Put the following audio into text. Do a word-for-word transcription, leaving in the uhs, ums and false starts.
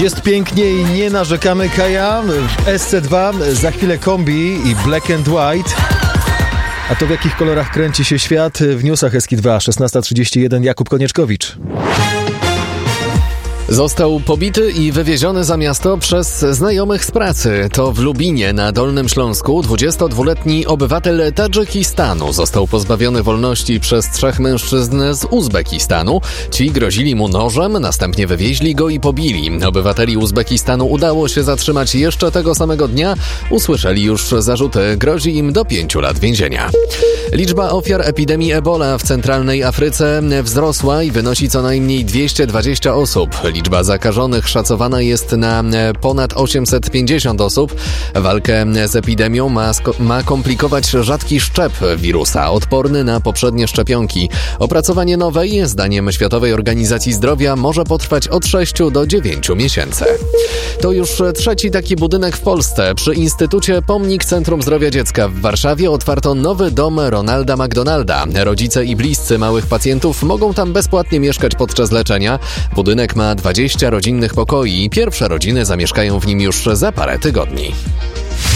Jest pięknie i nie narzekamy. Kaja, S C dwa, za chwilę Kombi i Black and White. A to w jakich kolorach kręci się świat? W newsach S K dwa, szesnasta trzydzieści jeden, Jakub Konieczkowicz. Został pobity i wywieziony za miasto przez znajomych z pracy. To w Lubinie na Dolnym Śląsku dwudziestodwuletni obywatel Tadżykistanu został pozbawiony wolności przez trzech mężczyzn z Uzbekistanu. Ci grozili mu nożem, następnie wywieźli go i pobili. Obywateli Uzbekistanu udało się zatrzymać jeszcze tego samego dnia. Usłyszeli już zarzuty. Grozi im do pięciu lat więzienia. Liczba ofiar epidemii Ebola w centralnej Afryce wzrosła i wynosi co najmniej dwieście dwadzieścia osób. Liczba zakażonych szacowana jest na ponad osiemset pięćdziesiąt osób. Walkę z epidemią ma, sko- ma komplikować rzadki szczep wirusa, odporny na poprzednie szczepionki. Opracowanie nowej, zdaniem Światowej Organizacji Zdrowia, może potrwać od sześciu do dziewięciu miesięcy. To już trzeci taki budynek w Polsce. Przy Instytucie Pomnik Centrum Zdrowia Dziecka w Warszawie otwarto nowy dom Ronalda McDonalda. Rodzice i bliscy małych pacjentów mogą tam bezpłatnie mieszkać podczas leczenia. Budynek ma dwadzieścia rodzinnych pokoi i pierwsze rodziny zamieszkają w nim już za parę tygodni.